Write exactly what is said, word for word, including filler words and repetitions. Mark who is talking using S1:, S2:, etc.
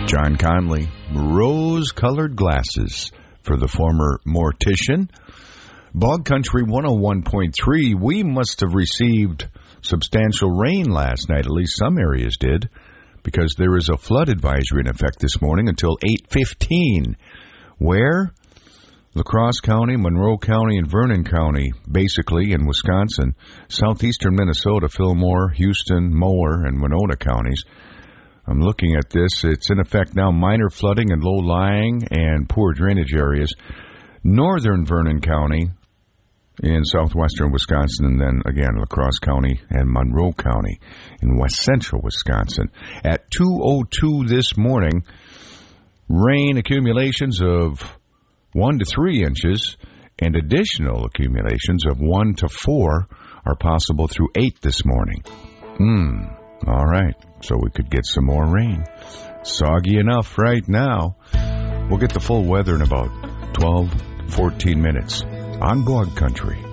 S1: John Conley, rose-colored glasses for the former mortician. Bog Country one oh one point three, we must have received substantial rain last night, at least some areas did, because there is a flood advisory in effect this morning until eight fifteen. Where? La Crosse County, Monroe County, and Vernon County, basically in Wisconsin, southeastern Minnesota, Fillmore, Houston, Mower, and Winona counties. I'm looking at this. It's in effect now, minor flooding in low-lying and poor drainage areas. Northern Vernon County in southwestern Wisconsin, and then again La Crosse County and Monroe County in west central Wisconsin. At two oh two this morning, rain accumulations of one to three inches and additional accumulations of one to four are possible through eight this morning. Hmm, all right, so we could get some more rain. Soggy enough right now. We'll get the full weather in about twelve, fourteen minutes on Bog Country.